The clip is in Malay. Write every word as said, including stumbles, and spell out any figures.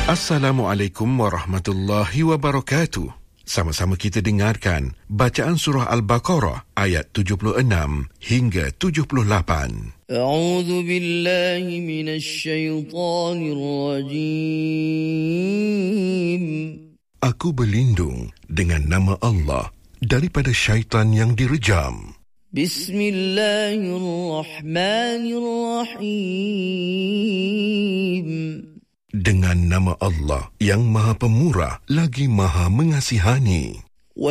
Assalamualaikum warahmatullahi wabarakatuh. Sama-sama kita dengarkan bacaan surah Al-Baqarah ayat tujuh puluh enam hingga tujuh puluh lapan. A'udzu billahi minasy syaithanir rajim. Aku berlindung dengan nama Allah daripada syaitan yang direjam. Bismillahirrahmanirrahim. Dengan nama Allah yang Maha Pemurah lagi Maha Mengasihani.